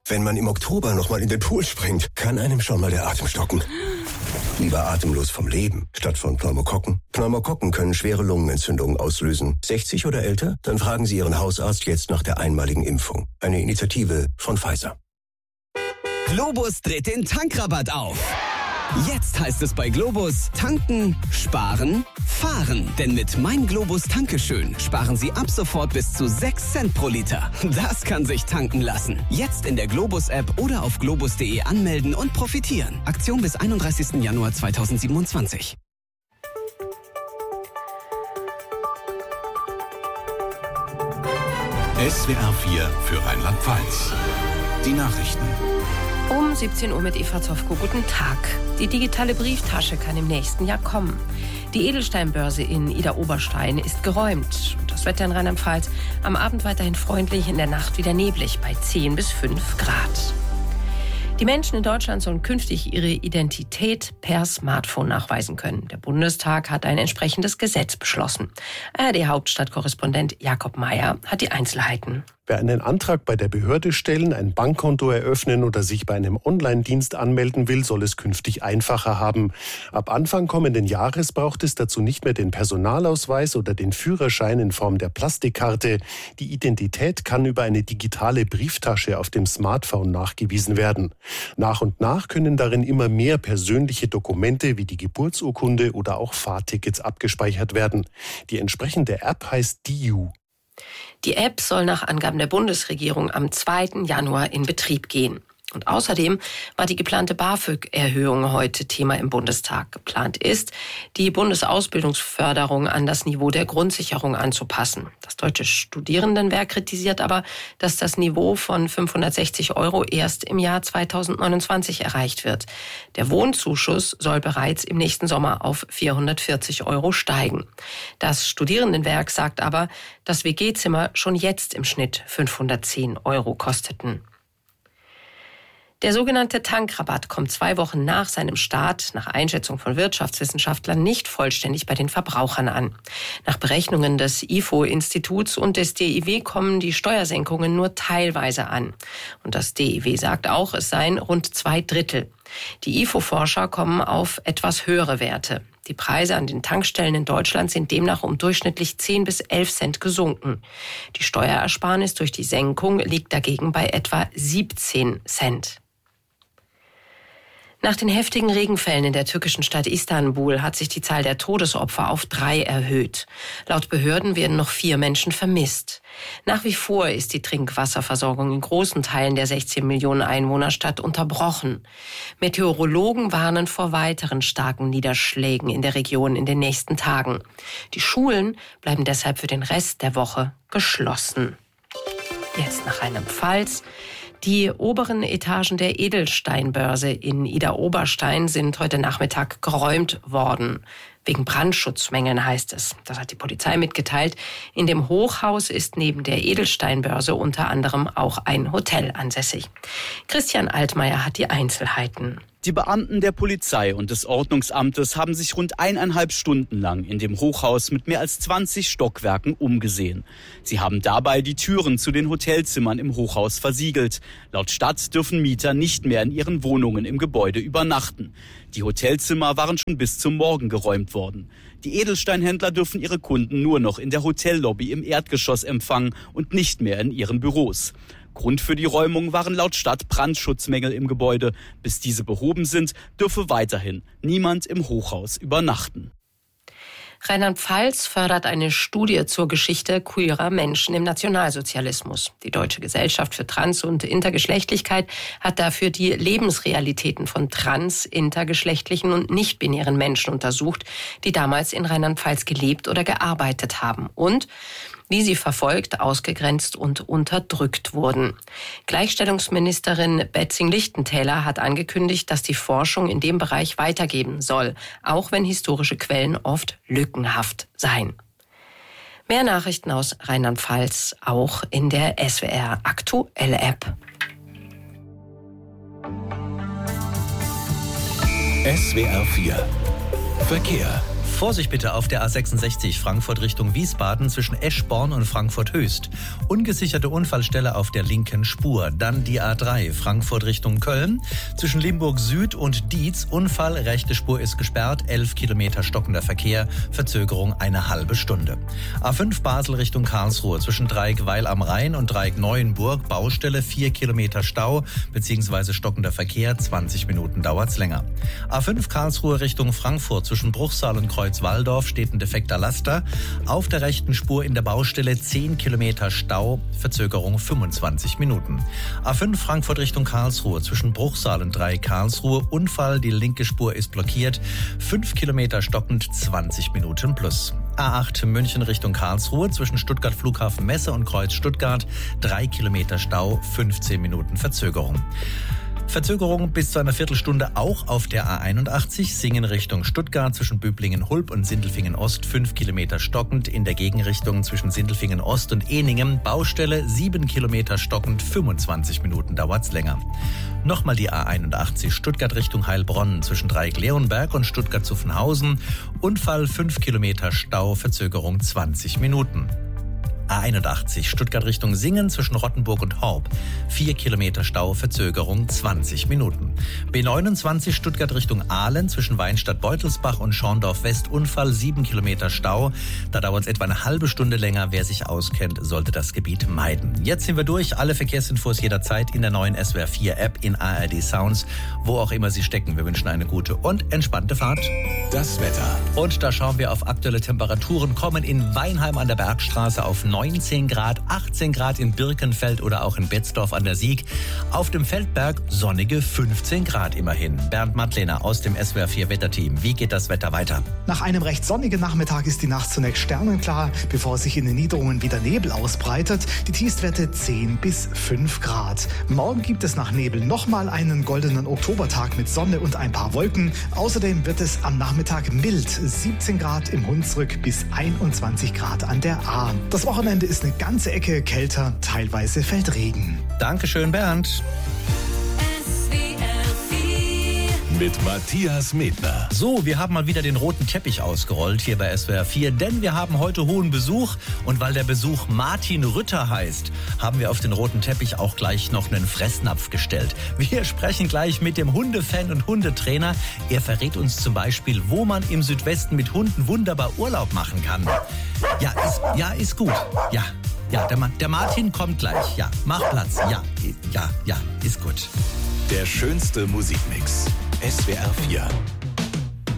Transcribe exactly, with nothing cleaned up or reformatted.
Wenn man im Oktober nochmal in den Pool springt, kann einem schon mal der Atem stocken. Lieber atemlos vom Leben, statt von Pneumokokken. Pneumokokken können schwere Lungenentzündungen auslösen. sechzig oder älter? Dann fragen Sie Ihren Hausarzt jetzt nach der einmaligen Impfung. Eine Initiative von Pfizer. Globus dreht den Tankrabatt auf. Jetzt heißt es bei Globus tanken, sparen, fahren. Denn mit Mein Globus Tankeschön sparen Sie ab sofort bis zu sechs Cent pro Liter. Das kann sich tanken lassen. Jetzt in der Globus-App oder auf globus punkt de anmelden und profitieren. Aktion bis einunddreißigsten Januar zweitausendsiebenundzwanzig. S W R vier für Rheinland-Pfalz. Die Nachrichten. Um siebzehn Uhr mit Eva Zofko. Guten Tag. Die digitale Brieftasche kann im nächsten Jahr kommen. Die Edelsteinbörse in Idar-Oberstein ist geräumt. Das Wetter in Rheinland-Pfalz am Abend weiterhin freundlich, in der Nacht wieder neblig bei zehn bis fünf Grad. Die Menschen in Deutschland sollen künftig ihre Identität per Smartphone nachweisen können. Der Bundestag hat ein entsprechendes Gesetz beschlossen. A R D-Hauptstadtkorrespondent Jakob Mayer hat die Einzelheiten. Wer einen Antrag bei der Behörde stellen, ein Bankkonto eröffnen oder sich bei einem Online-Dienst anmelden will, soll es künftig einfacher haben. Ab Anfang kommenden Jahres braucht es dazu nicht mehr den Personalausweis oder den Führerschein in Form der Plastikkarte. Die Identität kann über eine digitale Brieftasche auf dem Smartphone nachgewiesen werden. Nach und nach können darin immer mehr persönliche Dokumente wie die Geburtsurkunde oder auch Fahrtickets abgespeichert werden. Die entsprechende App heißt D I U. Die App soll nach Angaben der Bundesregierung am zweiten Januar in Betrieb gehen. Und außerdem war die geplante BAföG-Erhöhung heute Thema im Bundestag. Geplant ist, die Bundesausbildungsförderung an das Niveau der Grundsicherung anzupassen. Das Deutsche Studierendenwerk kritisiert aber, dass das Niveau von fünfhundertsechzig Euro erst im Jahr zweitausendneunundzwanzig erreicht wird. Der Wohnzuschuss soll bereits im nächsten Sommer auf vierhundertvierzig Euro steigen. Das Studierendenwerk sagt aber, dass W G-Zimmer schon jetzt im Schnitt fünfhundertzehn Euro kosteten. Der sogenannte Tankrabatt kommt zwei Wochen nach seinem Start, nach Einschätzung von Wirtschaftswissenschaftlern, nicht vollständig bei den Verbrauchern an. Nach Berechnungen des I F O-Instituts und des D I W kommen die Steuersenkungen nur teilweise an. Und das D I W sagt auch, es seien rund zwei Drittel. Die I F O-Forscher kommen auf etwas höhere Werte. Die Preise an den Tankstellen in Deutschland sind demnach um durchschnittlich zehn bis elf Cent gesunken. Die Steuerersparnis durch die Senkung liegt dagegen bei etwa siebzehn Cent. Nach den heftigen Regenfällen in der türkischen Stadt Istanbul hat sich die Zahl der Todesopfer auf drei erhöht. Laut Behörden werden noch vier Menschen vermisst. Nach wie vor ist die Trinkwasserversorgung in großen Teilen der sechzehn Millionen Einwohnerstadt unterbrochen. Meteorologen warnen vor weiteren starken Niederschlägen in der Region in den nächsten Tagen. Die Schulen bleiben deshalb für den Rest der Woche geschlossen. Jetzt nach Rheinland-Pfalz. Die oberen Etagen der Edelsteinbörse in Idar-Oberstein sind heute Nachmittag geräumt worden. Wegen Brandschutzmängeln heißt es. Das hat die Polizei mitgeteilt. In dem Hochhaus ist neben der Edelsteinbörse unter anderem auch ein Hotel ansässig. Christian Altmaier hat die Einzelheiten. Die Beamten der Polizei und des Ordnungsamtes haben sich rund eineinhalb Stunden lang in dem Hochhaus mit mehr als zwanzig Stockwerken umgesehen. Sie haben dabei die Türen zu den Hotelzimmern im Hochhaus versiegelt. Laut Stadt dürfen Mieter nicht mehr in ihren Wohnungen im Gebäude übernachten. Die Hotelzimmer waren schon bis zum Morgen geräumt worden. Die Edelsteinhändler dürfen ihre Kunden nur noch in der Hotellobby im Erdgeschoss empfangen und nicht mehr in ihren Büros. Grund für die Räumung waren laut Stadt Brandschutzmängel im Gebäude. Bis diese behoben sind, dürfe weiterhin niemand im Hochhaus übernachten. Rheinland-Pfalz fördert eine Studie zur Geschichte queerer Menschen im Nationalsozialismus. Die Deutsche Gesellschaft für Trans- und Intergeschlechtlichkeit hat dafür die Lebensrealitäten von trans-, intergeschlechtlichen und nicht-binären Menschen untersucht, die damals in Rheinland-Pfalz gelebt oder gearbeitet haben und wie sie verfolgt, ausgegrenzt und unterdrückt wurden. Gleichstellungsministerin Betzing-Lichtentäler hat angekündigt, dass die Forschung in dem Bereich weitergehen soll, auch wenn historische Quellen oft lückenhaft seien. Mehr Nachrichten aus Rheinland-Pfalz auch in der S W R Aktuell App. S W R vier Verkehr. Vorsicht bitte auf der A sechsundsechzig Frankfurt Richtung Wiesbaden zwischen Eschborn und Frankfurt Höchst. Ungesicherte Unfallstelle auf der linken Spur. Dann die A drei Frankfurt Richtung Köln zwischen Limburg Süd und Dietz. Unfall, rechte Spur ist gesperrt, elf Kilometer stockender Verkehr, Verzögerung eine halbe Stunde. A fünf Basel Richtung Karlsruhe zwischen Dreieck Weil am Rhein und Dreieck Neuenburg. Baustelle, vier Kilometer Stau bzw. stockender Verkehr, zwanzig Minuten dauert's länger. A fünf Karlsruhe Richtung Frankfurt zwischen Bruchsal und Kreuz-Walldorf steht ein defekter Laster. Auf der rechten Spur in der Baustelle zehn Kilometer Stau, Verzögerung fünfundzwanzig Minuten. A fünf Frankfurt Richtung Karlsruhe zwischen Bruchsal und Dreieck Karlsruhe. Unfall, die linke Spur ist blockiert. fünf Kilometer stockend, zwanzig Minuten plus. A acht München Richtung Karlsruhe zwischen Stuttgart Flughafen Messe und Kreuz Stuttgart. drei Kilometer Stau, fünfzehn Minuten Verzögerung. Verzögerung bis zu einer Viertelstunde auch auf der A einundachtzig, Singen Richtung Stuttgart zwischen Böblingen-Hulb und Sindelfingen-Ost, fünf Kilometer stockend, in der Gegenrichtung zwischen Sindelfingen-Ost und Ehningen, Baustelle, sieben Kilometer stockend, fünfundzwanzig Minuten dauert's länger. Nochmal die A einundachtzig, Stuttgart Richtung Heilbronn zwischen Dreieck-Leonberg und Stuttgart-Zuffenhausen, Unfall, fünf Kilometer Stau, Verzögerung zwanzig Minuten. A einundachtzig, Stuttgart Richtung Singen zwischen Rottenburg und Horb. vier Kilometer Stau, Verzögerung zwanzig Minuten. B neunundzwanzig, Stuttgart Richtung Ahlen zwischen Weinstadt-Beutelsbach und Schorndorf-West. Unfall, sieben Kilometer Stau. Da dauert es etwa eine halbe Stunde länger. Wer sich auskennt, sollte das Gebiet meiden. Jetzt sind wir durch. Alle Verkehrsinfos jederzeit in der neuen S W R vier App, in A R D Sounds, wo auch immer Sie stecken. Wir wünschen eine gute und entspannte Fahrt. Das Wetter. Und da schauen wir auf aktuelle Temperaturen. Kommen in Weinheim an der Bergstraße auf neunzehn Grad, achtzehn Grad in Birkenfeld oder auch in Betzdorf an der Sieg. Auf dem Feldberg sonnige fünfzehn Grad immerhin. Bernd Mattlener aus dem S W R vier Wetterteam. Wie geht das Wetter weiter? Nach einem recht sonnigen Nachmittag ist die Nacht zunächst sternenklar, bevor sich in den Niederungen wieder Nebel ausbreitet. Die Tiefstwerte zehn bis fünf Grad. Morgen gibt es nach Nebel nochmal einen goldenen Oktobertag mit Sonne und ein paar Wolken. Außerdem wird es am Nachmittag mild. siebzehn Grad im Hunsrück bis einundzwanzig Grad an der Ahr. Das Wochenende ist eine ganze Ecke kälter, teilweise fällt Regen. Dankeschön, Bernd. Mit Matthias Medner. So, wir haben mal wieder den roten Teppich ausgerollt hier bei S W R vier, denn wir haben heute hohen Besuch und weil der Besuch Martin Rütter heißt, haben wir auf den roten Teppich auch gleich noch einen Fressnapf gestellt. Wir sprechen gleich mit dem Hundefan und Hundetrainer. Er verrät uns zum Beispiel, wo man im Südwesten mit Hunden wunderbar Urlaub machen kann. Ja, ist, ja, ist gut. Ja, ja, der, der Martin kommt gleich. Ja, mach Platz. Ja, ja, ja, ist gut. Der schönste Musikmix. S W R vier.